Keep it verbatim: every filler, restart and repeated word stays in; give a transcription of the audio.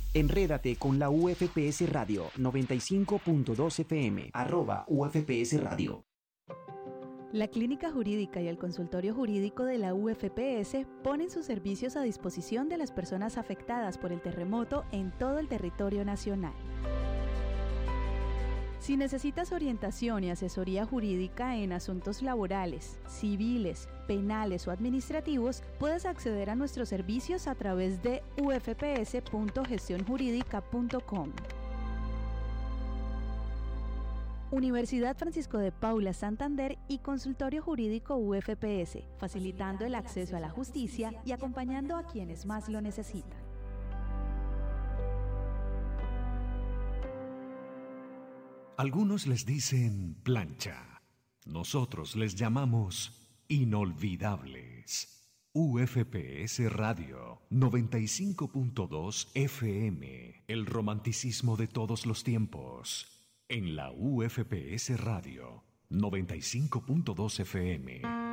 Enrédate con la U F P S Radio noventa y cinco punto dos F M, arroba U F P S Radio. La Clínica Jurídica y el Consultorio Jurídico de la U F P S ponen sus servicios a disposición de las personas afectadas por el terremoto en todo el territorio nacional. Si necesitas orientación y asesoría jurídica en asuntos laborales, civiles, penales o administrativos, puedes acceder a nuestros servicios a través de u f p s punto gestión jurídica punto com. Universidad Francisco de Paula Santander y Consultorio Jurídico U F P S, facilitando el acceso a la justicia y acompañando a quienes más lo necesitan. Algunos les dicen plancha, nosotros les llamamos inolvidables. U F P S Radio noventa y cinco punto dos F M, el romanticismo de todos los tiempos. En la U F P S Radio noventa y cinco punto dos F M.